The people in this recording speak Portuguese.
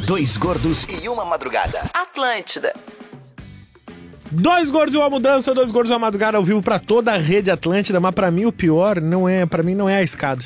Dois gordos e uma madrugada. Atlântida. Dois gordos e uma mudança, dois gordos e uma madrugada ao vivo pra toda a rede Atlântida, mas pra mim o pior não é a escada.